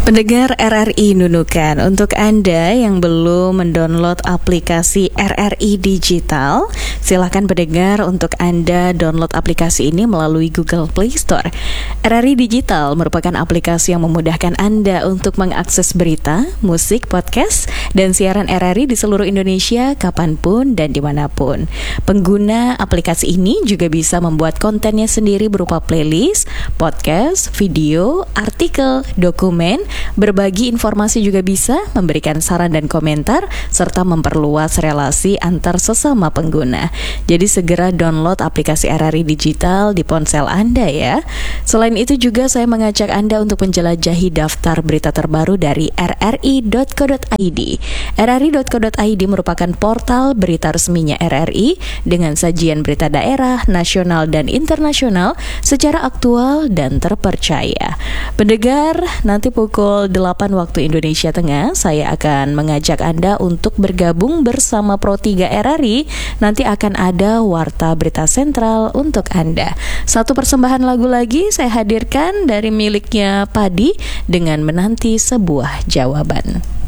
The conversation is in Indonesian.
Pendengar RRI Nunukan, untuk Anda yang belum mendownload aplikasi RRI Digital, silakan pendengar untuk Anda download aplikasi ini melalui Google Play Store. RRI Digital merupakan aplikasi yang memudahkan Anda untuk mengakses berita, musik, podcast, dan siaran RRI di seluruh Indonesia kapanpun dan dimanapun. Pengguna aplikasi ini juga bisa membuat kontennya sendiri berupa playlist, podcast, video, artikel, dokumen, berbagi informasi juga bisa, memberikan saran dan komentar, serta memperluas relasi antar sesama pengguna. Jadi segera download aplikasi RRI Digital di ponsel Anda ya. Selain itu juga saya mengajak Anda untuk menjelajahi daftar berita terbaru dari rri.co.id. rri.co.id merupakan portal berita resminya RRI dengan sajian berita daerah, nasional, dan internasional secara aktual dan terpercaya. Pendengar, nanti pukul 8 waktu Indonesia Tengah, saya akan mengajak Anda untuk bergabung bersama Pro 3 RRI. Nanti akan ada Warta Berita Sentral untuk Anda. Satu persembahan lagu lagi saya hadirkan dari miliknya Padi dengan Menanti Sebuah Jawaban.